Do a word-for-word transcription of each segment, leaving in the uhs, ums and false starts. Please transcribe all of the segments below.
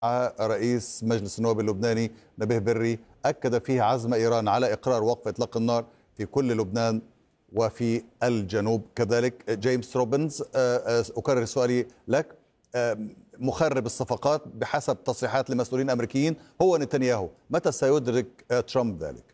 رئيس مجلس النواب اللبناني نبيه بري أكد فيه عزم إيران على إقرار وقف إطلاق النار في كل لبنان وفي الجنوب كذلك. جيمس روبنز، أكرر سؤالي لك. مخرب الصفقات بحسب تصريحات لمسؤولين أمريكيين هو نتنياهو، متى سيدرك ترامب ذلك؟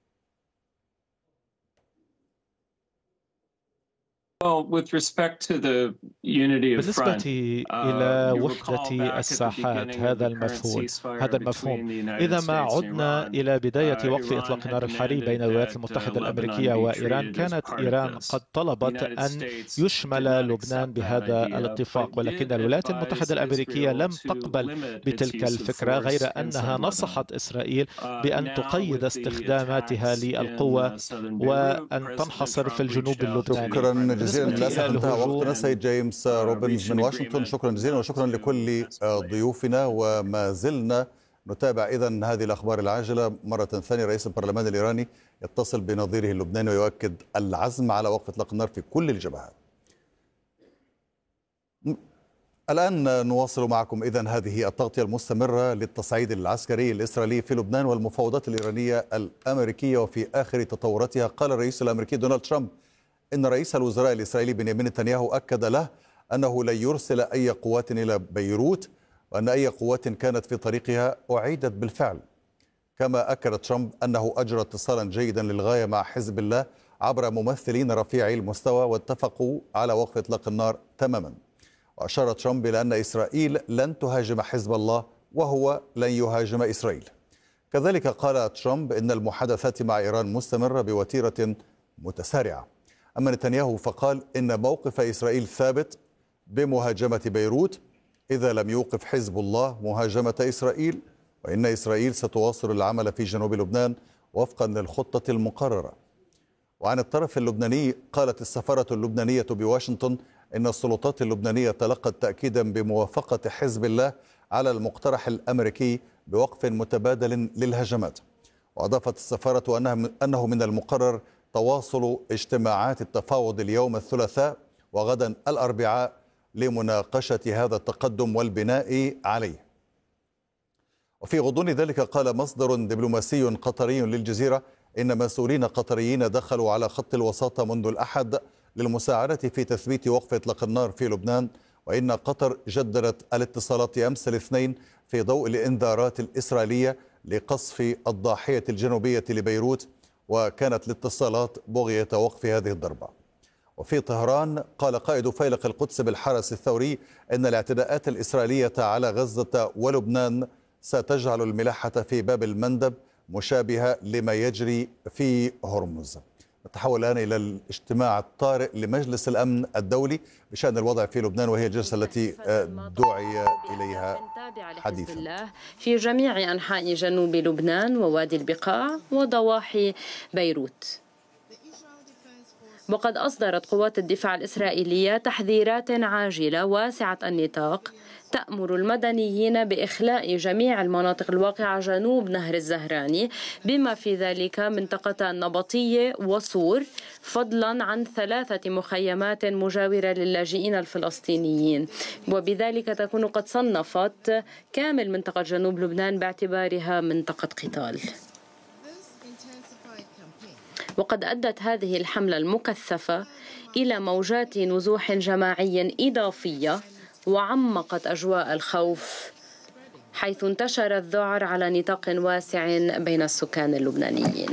بالنسبة إلى وحدة الساحات، هذا المفهوم هذا المفهوم إذا ما عدنا إلى بداية وقف إطلاق النار الحالي بين الولايات المتحدة الأمريكية وإيران، كانت إيران قد طلبت أن يشمل لبنان بهذا الاتفاق، ولكن الولايات المتحدة الأمريكية لم تقبل بتلك الفكرة، غير أنها نصحت إسرائيل بأن تقيد استخداماتها للقوة وأن تنحصر في الجنوب اللبناني. شكرا جزيلا. للأسف انتهى وقتنا. سيد جيمس روبنز من واشنطن، شكرا جزيلا، وشكرا لكل ضيوفنا. وما زلنا نتابع إذن هذه الأخبار العاجلة. مرة ثانية رئيس البرلمان الإيراني يتصل بنظيره اللبناني ويؤكد العزم على وقف إطلاق النار في كل الجبهات. الآن نواصل معكم إذن هذه التغطية المستمرة للتصعيد العسكري الإسرائيلي في لبنان والمفاوضات الإيرانية الأمريكية وفي آخر تطوراتها. قال الرئيس الأمريكي دونالد ترامب إن رئيس الوزراء الإسرائيلي بنيامين نتنياهو أكد له أنه لن يرسل أي قوات إلى بيروت، وأن أي قوات كانت في طريقها أعيدت بالفعل. كما أكد ترامب أنه أجرى اتصالا جيدا للغاية مع حزب الله عبر ممثلين رفيعي المستوى واتفقوا على وقف إطلاق النار تماما. وأشار ترامب إلى أن إسرائيل لن تهاجم حزب الله وهو لن يهاجم إسرائيل. كذلك قال ترامب إن المحادثات مع إيران مستمرة بوتيرة متسارعة. أما نتنياهو فقال إن موقف إسرائيل ثابت بمهاجمة بيروت إذا لم يوقف حزب الله مهاجمة إسرائيل، وإن إسرائيل ستواصل العمل في جنوب لبنان وفقا للخطة المقررة. وعن الطرف اللبناني قالت السفارة اللبنانية بواشنطن إن السلطات اللبنانية تلقت تأكيدا بموافقة حزب الله على المقترح الأمريكي بوقف متبادل للهجمات. وأضافت السفارة أنه من المقرر تواصل اجتماعات التفاوض اليوم الثلاثاء وغدا الأربعاء لمناقشة هذا التقدم والبناء عليه. وفي غضون ذلك قال مصدر دبلوماسي قطري للجزيرة إن مسؤولين قطريين دخلوا على خط الوساطة منذ الأحد للمساعدة في تثبيت وقف إطلاق النار في لبنان، وإن قطر جددت الاتصالات أمس الاثنين في ضوء الإنذارات الإسرائيلية لقصف الضاحية الجنوبية لبيروت، وكانت الاتصالات بغية وقف هذه الضربة. وفي طهران قال قائد فيلق القدس بالحرس الثوري إن الاعتداءات الإسرائيلية على غزة ولبنان ستجعل الملاحة في باب المندب مشابهة لما يجري في هرمز. نتحول الآن إلى الاجتماع الطارئ لمجلس الأمن الدولي بشأن الوضع في لبنان، وهي الجلسة التي دعي إليها حديثا في جميع أنحاء جنوب لبنان ووادي البقاع وضواحي بيروت. وقد أصدرت قوات الدفاع الإسرائيلية تحذيرات عاجلة واسعة النطاق تأمر المدنيين بإخلاء جميع المناطق الواقعة جنوب نهر الزهراني، بما في ذلك منطقة النبطية وصور، فضلا عن ثلاثة مخيمات مجاورة للاجئين الفلسطينيين. وبذلك تكون قد صنفت كامل منطقة جنوب لبنان باعتبارها منطقة قتال. وقد أدت هذه الحملة المكثفة إلى موجات نزوح جماعي إضافية وعمقت أجواء الخوف، حيث انتشر الذعر على نطاق واسع بين السكان اللبنانيين.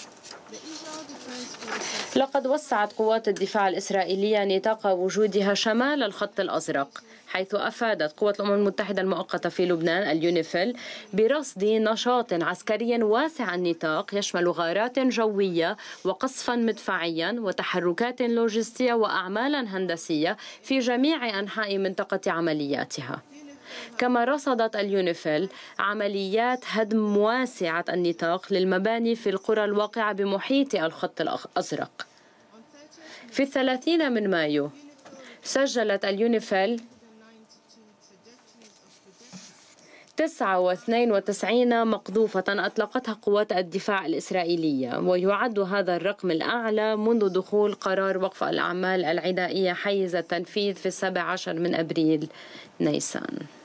لقد وسعت قوات الدفاع الإسرائيلية نطاق وجودها شمال الخط الأزرق، حيث أفادت قوات الأمم المتحدة المؤقتة في لبنان اليونيفيل برصد نشاط عسكري واسع النطاق يشمل غارات جوية وقصفا مدفعيا وتحركات لوجستية وأعمالا هندسية في جميع أنحاء منطقة عملياتها. كما رصدت اليونيفيل عمليات هدم واسعة النطاق للمباني في القرى الواقعة بمحيط الخط الأزرق. في الثلاثين من مايو سجلت اليونيفيل تسعة واثنين وتسعين مقذوفة أطلقتها قوات الدفاع الإسرائيلية، ويعد هذا الرقم الأعلى منذ دخول قرار وقف الأعمال العدائية حيز التنفيذ في السابع عشر من أبريل نيسان.